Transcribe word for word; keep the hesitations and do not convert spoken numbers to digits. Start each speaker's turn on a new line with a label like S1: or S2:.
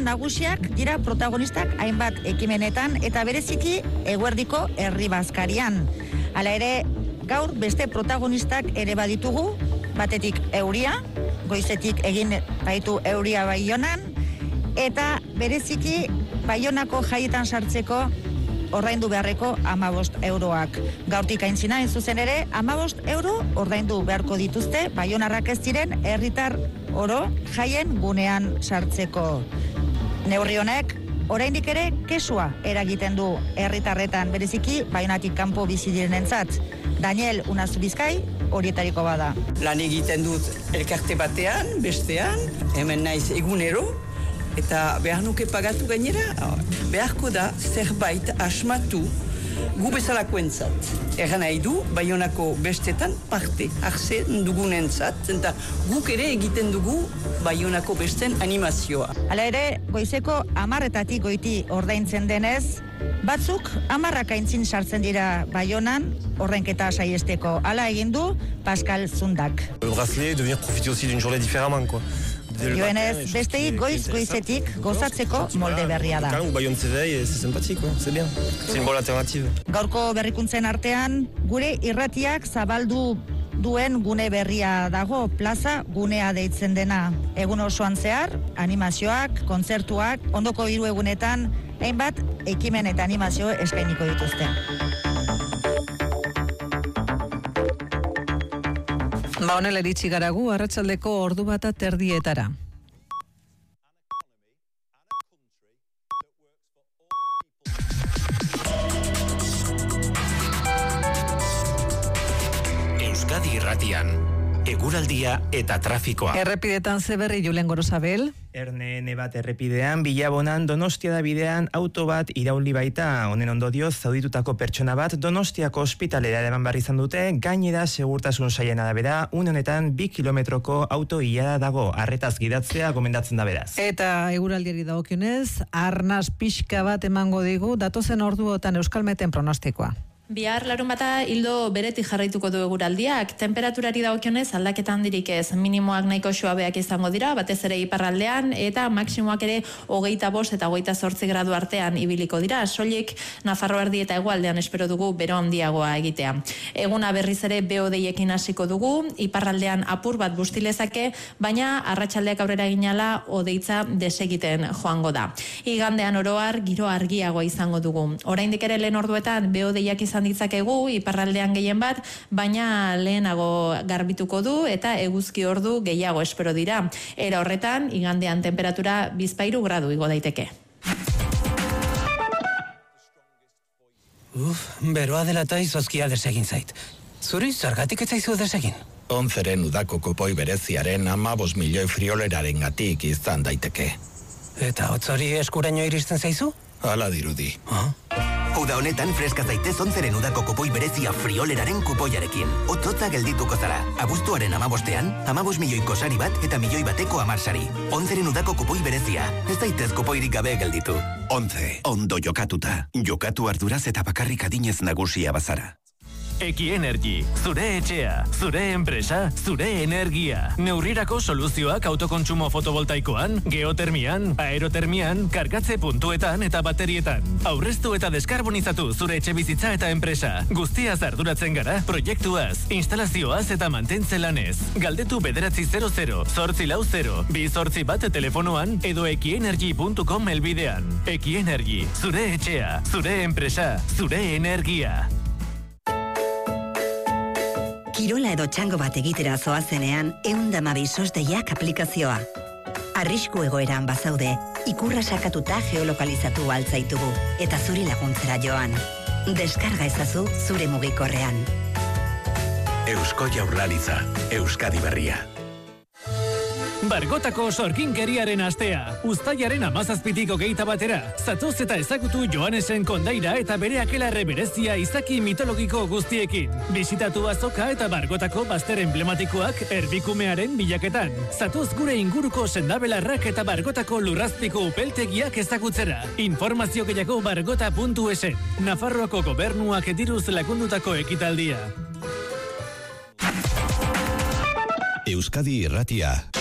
S1: gizon nagusiak dira protagonistak hainbat ekimenetan eta bereziki eguerdiko herri bazkarian. Hala ere, gaur beste protagonistak ere baditugu, batetik euria, goizetik egin baitu euria Baionan, eta bereziki Baionako jaietan sartzeko ordaindu beharreko hamabost euroak. Gaurtik aintzina, zuzen ere, hamabost euro ordaindu beharko dituzte baionarrak ez diren herritar oro jaien gunean sartzeko. Neurri honek, oraindik ere kesua eragiten du herritarretan, bereziki Baionatik kanpo bizi direnentzat. Daniel Unazubizkai horietariko bada.
S2: Lan egiten dut elkarte batean, bestean, hemen naiz egunero, eta behar nuke pagatu gainera, beharko da zerbait asmatu gu bezalako entzat. Egan nahi du, Baionako bestetan parte hartzen dugunentzat, eta guk ere egiten dugu Baionako besten animazioa.
S1: Hala ere, goizeko hamarretatik goiti ordaintzen denez, batzuk hamarrak aintzin sartzen dira Baionan, ordenketa saiesteko. Hala egin du Pascal Zundak.
S3: Le bracelet, de venir profiter aussi d'une journée différemment, quoi.
S1: Joenez, besteik goiz goizetik gozatzeko molde berria da.
S3: Bayonne s'éveille, c'est sympathique, c'est bien. C'est une bonne alternative.
S1: Gaurko berrikuntzen artean, gure irratiak zabaldu duen gune berria dago, plaza gunea deitzen dena. Egun osoan zehar, animazioak, kontzertuak, ondoko hiru egunetan, hainbat ekimen eta animazio eskainiko dituzte.
S4: Ba honela iritsi garagu arratsaldeko ordu bata terdietara.
S5: Euskadi Irratian, eguraldia eta trafikoa.
S4: Errepidetan zeberri Julen Gorosabel.
S6: Erne bat errepidean, Bilabonan Donostia da bidean auto bat irauli baita, honen ondorioz zauditutako pertsona bat Donostiako ospitalera eraman behar izan dute, gainera segurtasun sailen arabera, une honetan bi kilometroko auto ilara dago, arretaz gidatzea gomendatzen da beraz.
S4: Eta eguraldiari dagokionez, arnaz pixka bat emango digu, datozen orduotan Euskalmeten pronostikoa.
S7: Bihar larun bata hildo beretik jarraituko du eguraldiak, temperaturari dagokionez aldaketa handirik ez, minimoak nahiko suabeak izango dira, batez ere iparraldean, eta maksimoak ere hogeita bost eta hogeita zortzi gradu artean ibiliko dira, soilik Nafarroa erdi eta hegoaldean espero dugu bero handiagoa egitea. Eguna berriz ere behodeiekin hasiko dugu, iparraldean apur bat bustilezake, baina arratsaldeak aurrera ginala hodeitza desegiten joango da. Igandean oroar giro argiagoa izango dugu. Oraindik ere lehen orduetan behodeiak izan ditzakegu iparraldean gehien bat, baina lehenago garbituko du eta eguzki ordu gehiago espero dira. Era horretan, igandean temperatura bizpahiru gradu igo daiteke.
S8: Uf, beroa dela eta izozkia desegin zait. Zuri, zergatik ez zaizu desegin?
S5: Onzeren udako kopoi bereziaren hamabost milioi frioleraren gatik izan daiteke.
S8: Eta hotzori eskuraino iristen zaizu?
S5: Hala dirudi.
S8: Ah?
S9: Uda honetan freska zaitez onzeren udako kopoi berezia frioleraren kupoiarekin. Otzotza geldituko zara. Abuztuaren hamabostean, hamabost milioiko sari bat eta milioi bateko hamar sari. Onzeren udako kopoi berezia. Ez zaitez kopoirik gabe gelditu.
S5: Onze, ondo jokatuta. Jokatu arduraz eta bakarrik adinez nagusia bazara.
S10: Eki Energy, zure etxea, zure enpresa, zure energia. Neurrirako soluzioak autokontsumo fotovoltaikoan, geotermian, aerotermian, kargatze puntuetan eta baterietan. Aurreztu eta deskarbonizatu zure etxe bizitza eta enpresa. Guztiaz arduratzen gara, proiektuaz, instalazioaz eta mantentze lanez. Galdetu bederatzi zero zero, zortzi lau zero, bi zortzi bat telefonoan edo ekienergy puntu com elbidean. Eki Energy, zure etxea, zure enpresa, zure energia.
S11: Kirola edo txango bat egitera zoazenean, eundamabi sosdeiak aplikazioa. Arrisku egoeran bazaude, ikurra sakatuta geolokalizatu altzaitugu, eta zuri laguntzera joan. Deskarga ezazu zure mugikorrean.
S5: Eusko Jaurlaritza, Euskadi Berria.
S10: Bargotako sorginkeriaren astea, uztailaren hamazazpitik hogeita batera. Zatoz eta ezagutu Joanesen kondaira eta bere akelarre berezia izaki mitologiko guztiekin. Bisitatu azoka eta Bargotako bazter emblematikoak erbikumearen bilaketan. Zatoz gure inguruko sendabelarrak eta Bargotako lurrazpiko upeltegiak ezagutzera. Informazio gehiago bargota puntu es. Nafarroako gobernuak diruz lagundutako ekitaldia.
S5: Euskadi Irratia.